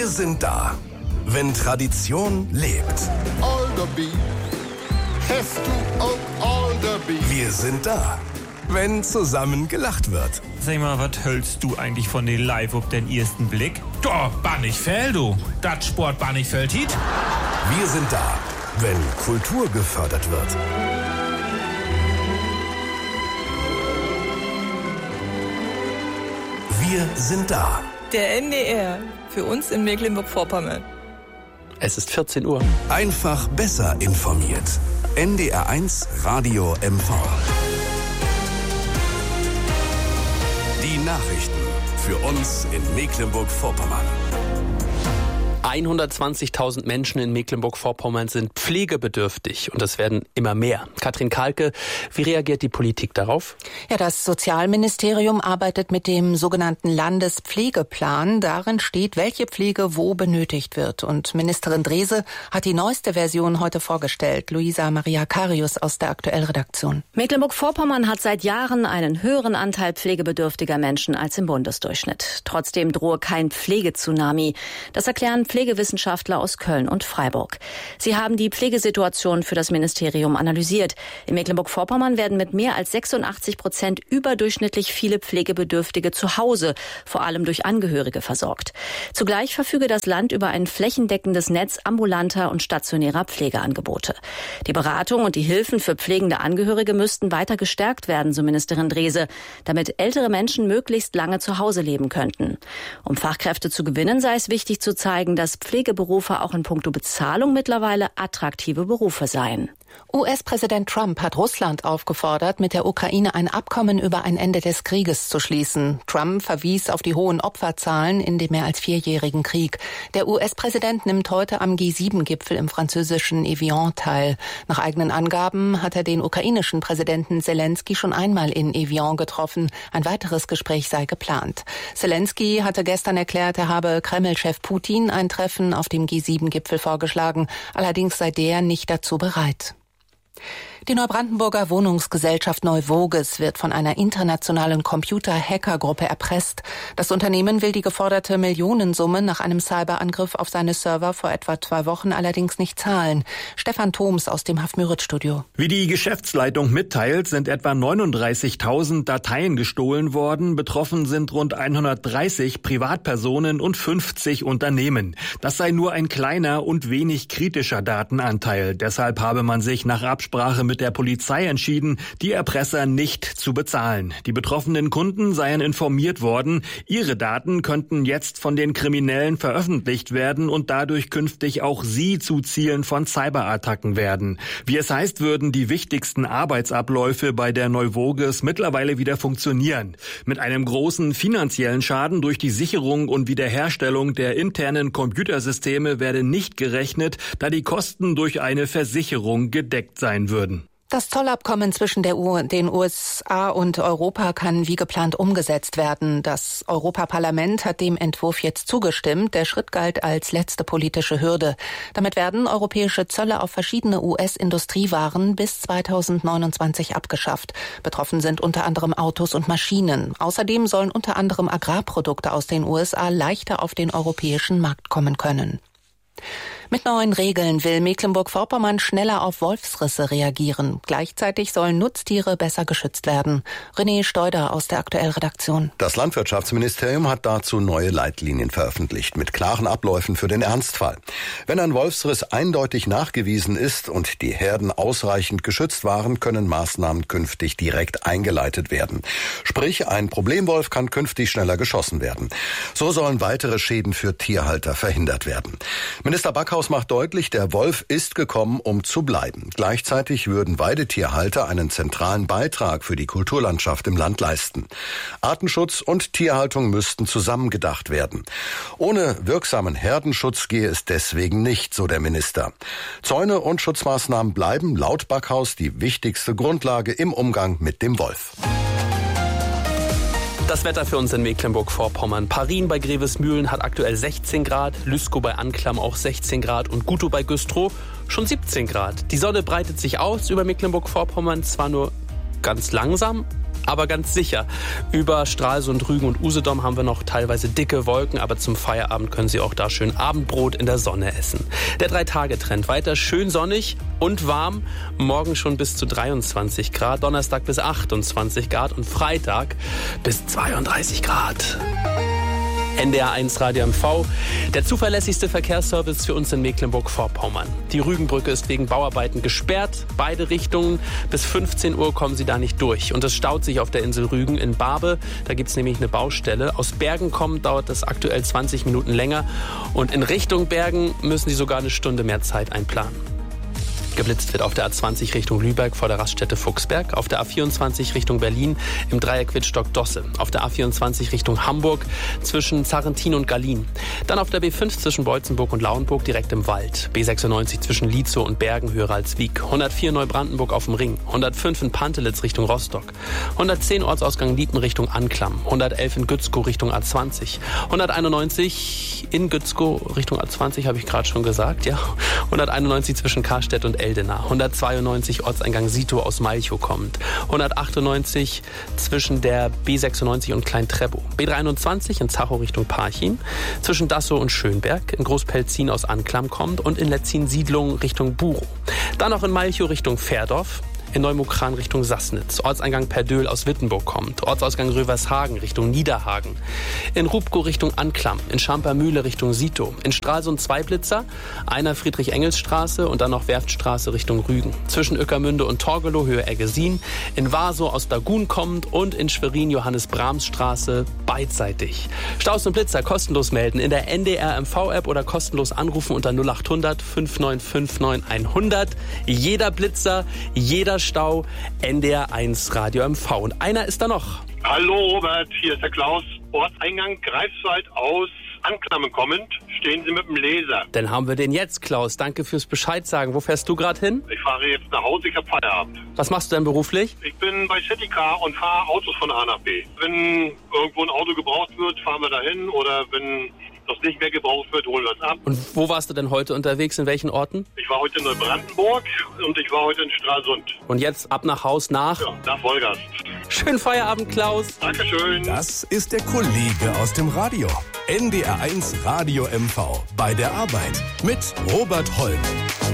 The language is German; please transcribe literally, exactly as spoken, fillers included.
Wir sind da, wenn Tradition lebt. Alderby, hast du auch Alderby? Wir sind da, wenn zusammen gelacht wird. Sag mal, was hältst du eigentlich von den Live auf den ersten Blick? Da, Bannichfeld, du. Das Sport Bannichfeld hit. Wir sind da, wenn Kultur gefördert wird. Wir sind da. Der N D R, für uns in Mecklenburg-Vorpommern. Es ist vierzehn Uhr. Einfach besser informiert. N D R eins Radio M V. Die Nachrichten für uns in Mecklenburg-Vorpommern. hundertzwanzigtausend Menschen in Mecklenburg-Vorpommern sind pflegebedürftig und es werden immer mehr. Katrin Kahlke, wie reagiert die Politik darauf? Ja, das Sozialministerium arbeitet mit dem sogenannten Landespflegeplan. Darin steht, welche Pflege wo benötigt wird. Und Ministerin Drese hat die neueste Version heute vorgestellt. Luisa Maria Karius aus der Aktuellredaktion. Mecklenburg-Vorpommern hat seit Jahren einen höheren Anteil pflegebedürftiger Menschen als im Bundesdurchschnitt. Trotzdem drohe kein Pflegetsunami. Das erklären Pflegewissenschaftler aus Köln und Freiburg. Sie haben die Pflegesituation für das Ministerium analysiert. In Mecklenburg-Vorpommern werden mit mehr als sechsundachtzig Prozent überdurchschnittlich viele Pflegebedürftige zu Hause, vor allem durch Angehörige, versorgt. Zugleich verfüge das Land über ein flächendeckendes Netz ambulanter und stationärer Pflegeangebote. Die Beratung und die Hilfen für pflegende Angehörige müssten weiter gestärkt werden, so Ministerin Drese, damit ältere Menschen möglichst lange zu Hause leben könnten. Um Fachkräfte zu gewinnen, sei es wichtig zu zeigen, dass Pflegeberufe auch in puncto Bezahlung mittlerweile attraktive Berufe seien. U S-Präsident Trump hat Russland aufgefordert, mit der Ukraine ein Abkommen über ein Ende des Krieges zu schließen. Trump verwies auf die hohen Opferzahlen in dem mehr als vierjährigen Krieg. Der U S-Präsident nimmt heute am G sieben Gipfel im französischen Evian teil. Nach eigenen Angaben hat er den ukrainischen Präsidenten Zelensky schon einmal in Evian getroffen. Ein weiteres Gespräch sei geplant. Zelensky hatte gestern erklärt, er habe Kreml-Chef Putin ein Treffen auf dem G sieben Gipfel vorgeschlagen. Allerdings sei der nicht dazu bereit. Die Neubrandenburger Wohnungsgesellschaft Neuwoges wird von einer internationalen Computer-Hacker-Gruppe erpresst. Das Unternehmen will die geforderte Millionensumme nach einem Cyberangriff auf seine Server vor etwa zwei Wochen allerdings nicht zahlen. Stefan Thoms aus dem Haff-Müritz-Studio. Wie die Geschäftsleitung mitteilt, sind etwa neununddreißigtausend Dateien gestohlen worden. Betroffen sind rund hundertdreißig Privatpersonen und fünfzig Unternehmen. Das sei nur ein kleiner und wenig kritischer Datenanteil. Deshalb habe man sich nach Absprache mit der Polizei entschieden, die Erpresser nicht zu bezahlen. Die betroffenen Kunden seien informiert worden, ihre Daten könnten jetzt von den Kriminellen veröffentlicht werden und dadurch künftig auch sie zu Zielen von Cyberattacken werden. Wie es heißt, würden die wichtigsten Arbeitsabläufe bei der Neuwoges mittlerweile wieder funktionieren. Mit einem großen finanziellen Schaden durch die Sicherung und Wiederherstellung der internen Computersysteme werde nicht gerechnet, da die Kosten durch eine Versicherung gedeckt sein würden. Das Zollabkommen zwischen der U- den U S A und Europa kann wie geplant umgesetzt werden. Das Europaparlament hat dem Entwurf jetzt zugestimmt. Der Schritt galt als letzte politische Hürde. Damit werden europäische Zölle auf verschiedene U S-Industriewaren bis zweitausendneunundzwanzig abgeschafft. Betroffen sind unter anderem Autos und Maschinen. Außerdem sollen unter anderem Agrarprodukte aus den U S A leichter auf den europäischen Markt kommen können. Mit neuen Regeln will Mecklenburg-Vorpommern schneller auf Wolfsrisse reagieren. Gleichzeitig sollen Nutztiere besser geschützt werden. René Steuder aus der Aktuellredaktion. Das Landwirtschaftsministerium hat dazu neue Leitlinien veröffentlicht mit klaren Abläufen für den Ernstfall. Wenn ein Wolfsriss eindeutig nachgewiesen ist und die Herden ausreichend geschützt waren, können Maßnahmen künftig direkt eingeleitet werden. Sprich, ein Problemwolf kann künftig schneller geschossen werden. So sollen weitere Schäden für Tierhalter verhindert werden. Minister Backhaus macht deutlich, der Wolf ist gekommen, um zu bleiben. Gleichzeitig würden Weidetierhalter einen zentralen Beitrag für die Kulturlandschaft im Land leisten. Artenschutz und Tierhaltung müssten zusammengedacht werden. Ohne wirksamen Herdenschutz gehe es deswegen nicht, so der Minister. Zäune und Schutzmaßnahmen bleiben laut Backhaus die wichtigste Grundlage im Umgang mit dem Wolf. Das Wetter für uns in Mecklenburg-Vorpommern. Parin bei Grevesmühlen hat aktuell sechzehn Grad, Lüskow bei Anklam auch sechzehn Grad und Gutow bei Güstrow schon siebzehn Grad. Die Sonne breitet sich aus über Mecklenburg-Vorpommern, zwar nur ganz langsam, Aber ganz sicher, über Stralsund, Rügen und Usedom haben wir noch teilweise dicke Wolken, aber zum Feierabend können Sie auch da schön Abendbrot in der Sonne essen. Der Drei-Tage-Trend weiter schön sonnig und warm, morgen schon bis zu dreiundzwanzig Grad, Donnerstag bis achtundzwanzig Grad und Freitag bis zweiunddreißig Grad. N D R eins Radio M V, der zuverlässigste Verkehrsservice für uns in Mecklenburg-Vorpommern. Die Rügenbrücke ist wegen Bauarbeiten gesperrt, beide Richtungen. Bis fünfzehn Uhr kommen Sie da nicht durch. Und es staut sich auf der Insel Rügen in Barbe. Da gibt es nämlich eine Baustelle. Aus Bergen kommen dauert das aktuell zwanzig Minuten länger. Und in Richtung Bergen müssen Sie sogar eine Stunde mehr Zeit einplanen. Geblitzt wird auf der A zwanzig Richtung Lübeck vor der Raststätte Fuchsberg, auf der A vierundzwanzig Richtung Berlin im Dreieck Wittstock-Dosse, auf der A vierundzwanzig Richtung Hamburg zwischen Zarrentin und Gallien. Dann auf der B fünf zwischen Beutzenburg und Lauenburg direkt im Wald, B sechsundneunzig zwischen Lietzow und Bergen höher als Wiek, hundertvier Neubrandenburg auf dem Ring, hundertfünf in Pantelitz Richtung Rostock, hundertzehn Ortsausgang Liepen Richtung Anklam, hundertelf in Gützkow Richtung A zwanzig, hunderteinundneunzig in Gützkow Richtung A zwanzig, habe ich gerade schon gesagt, ja, hunderteinundneunzig zwischen Karstedt und Eldena, hundertzweiundneunzig Ortseingang Sito aus Malchow kommt, hundertachtundneunzig zwischen der B sechsundneunzig und Klein-Treppow, B dreiundzwanzig in Zachow Richtung Parchim, zwischen Dassow und Schönberg, in Großpelzin aus Anklam kommt und in Letzin-Siedlung Richtung Burow. Dann noch in Malchow Richtung Fährdorf, in Neumukran Richtung Sassnitz, Ortseingang Perdöhl aus Wittenburg kommt, Ortsausgang Rövershagen Richtung Niederhagen, in Rubkow Richtung Anklam, in Schampermühle Richtung Sito, in Stralsund zwei Blitzer, einer Friedrich-Engels-Straße und dann noch Werftstraße Richtung Rügen, zwischen Ueckermünde und Torgelow Höhe Eggesin, in Warsow aus Dagun kommt und in Schwerin Johannes-Brahms-Straße beidseitig. Staus und Blitzer kostenlos melden in der N D R M V-App oder kostenlos anrufen unter null achthundert fünf neun fünf neun hundert. Jeder Blitzer, jeder Stau, N D R eins Radio M V. Und einer ist da noch. Hallo Robert, hier ist der Klaus. Ortseingang Greifswald aus Anklammen kommend. Stehen Sie mit dem Laser. Dann haben wir den jetzt, Klaus. Danke fürs Bescheid sagen. Wo fährst du gerade hin? Ich fahre jetzt nach Hause, ich habe Feierabend. Was machst du denn beruflich? Ich bin bei Citycar und fahre Autos von A nach B. Wenn irgendwo ein Auto gebraucht wird, fahren wir dahin. Oder wenn das nicht mehr gebraucht wird, holen wir es ab. Und wo warst du denn heute unterwegs? In welchen Orten? Ich war heute in Neubrandenburg und ich war heute in Stralsund. Und jetzt ab nach Haus nach? Ja, nach Wolgast. Schönen Feierabend, Klaus. Dankeschön. Das ist der Kollege aus dem Radio. N D R eins Radio M V. Bei der Arbeit mit Robert Holm.